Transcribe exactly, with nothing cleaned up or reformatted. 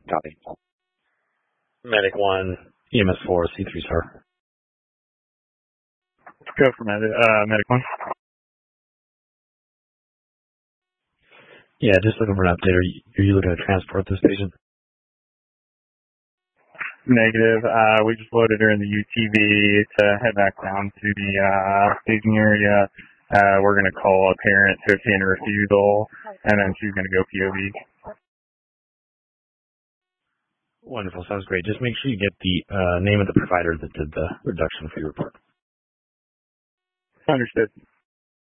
Copy. Medic one, E M S four, C three star. Go for med- uh, Medic one. Yeah, just looking for an update. Are you, are you looking to transport this patient? Negative. Uh, we just loaded her in the U T V to head back down to the uh, staging area. Uh, we're going to call a parent to obtain a refusal, and then she's going to go P O V. Wonderful. Sounds great. Just make sure you get the uh, name of the provider that did the reduction fee report. Understood.